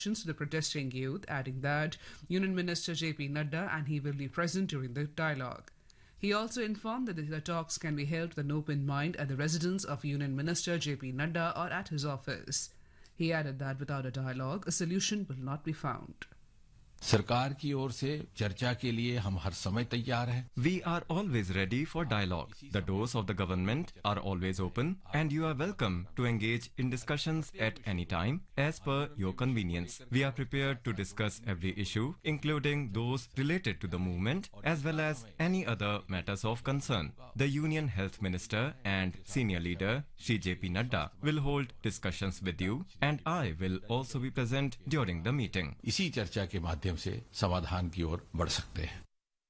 to the protesting youth, adding that Union Minister JP Nadda and he will be present during the dialogue. He also informed that the talks can be held with an open mind at the residence of Union Minister JP Nadda or at his office. He added that without a dialogue, a solution will not be found. सरकार की ओर से चर्चा के लिए हम हर समय तैयार हैं। We are always ready for dialogue. The doors of the government are always open and you are welcome to engage in discussions at any time as per your convenience. We are prepared to discuss every issue, including those related to the movement as well as any other matters of concern. The Union Health Minister and Senior Leader Shri J.P. Nadda will hold discussions with you and I will also be present during the meeting. इसी चर्चा के माध्यम से समाधान की ओर बढ़ सकते हैं।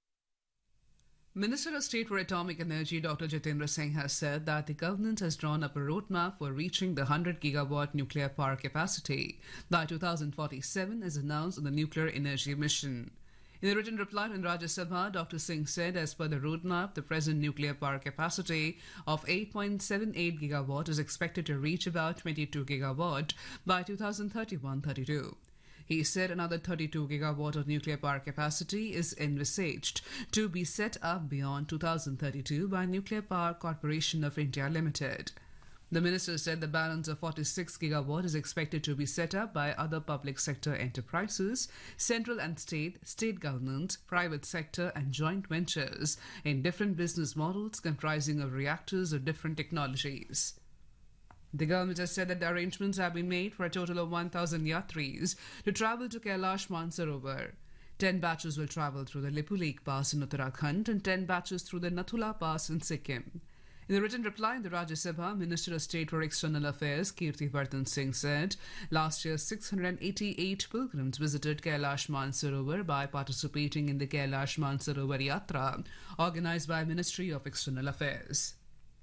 Minister of State for Atomic Energy Dr. Jitendra Singh has said that the government has drawn up a roadmap for reaching the 100 gigawatt nuclear power capacity by 2047 as announced in the Nuclear Energy Mission. In a written reply in Rajya Sabha, Dr. Singh said as per the roadmap, the present nuclear power capacity of 8.78 gigawatt is expected to reach about 22 gigawatt by 2031-32. He said another 32 gigawatt of nuclear power capacity is envisaged to be set up beyond 2032 by Nuclear Power Corporation of India Limited. The minister said the balance of 46 gigawatt is expected to be set up by other public sector enterprises, central and state governments, private sector and joint ventures in different business models comprising of reactors of different technologies. The government has said that the arrangements have been made for a total of 1,000 yatris to travel to Kailash Mansarovar. 10 batches will travel through the Lipu Lake Pass in Uttarakhand and 10 batches through the Nathula Pass in Sikkim. In a written reply in the Rajya Sabha, Minister of State for External Affairs Kirti Vardhan Singh said last year 688 pilgrims visited Kailash Mansarovar by participating in the Kailash Mansarovar Yatra organized by Ministry of External Affairs.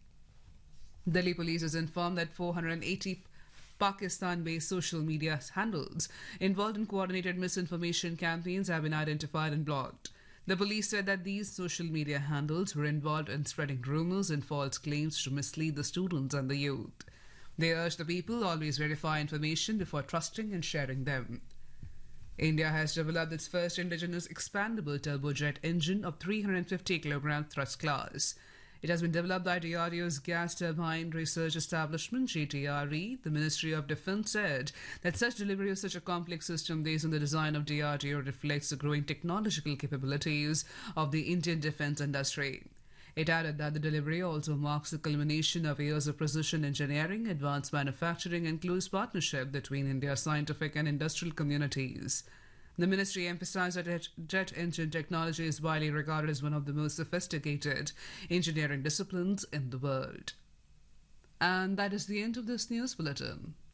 Delhi police has informed that 480 Pakistan-based social media handles involved in coordinated misinformation campaigns have been identified and blocked. The police said that these social media handles were involved in spreading rumors and false claims to mislead the students and the youth. They urge the people always verify information before trusting and sharing them. India has developed its first indigenous expandable turbojet engine of 350 kg thrust class. It has been developed by DRDO's Gas Turbine Research Establishment, GTRE. The Ministry of Defence said that such delivery of such a complex system based on the design of DRDO reflects the growing technological capabilities of the Indian defence industry. It added that the delivery also marks the culmination of years of precision engineering, advanced manufacturing and close partnership between India's scientific and industrial communities. The ministry emphasized that jet engine technology is widely regarded as one of the most sophisticated engineering disciplines in the world. And that is the end of this news bulletin.